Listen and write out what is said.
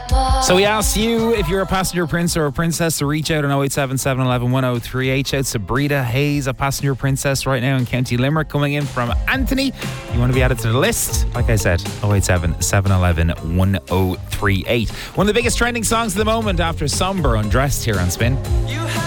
So we asked you if you're a passenger prince or a princess to reach out on 087 711 1038. Shouts to Breda Hayes, a passenger princess right now in County Limerick, coming in from Anthony. You want to be added to the list? Like I said, 087 711 1038. One of the biggest trending songs at the moment after Somber Undressed here on Spin.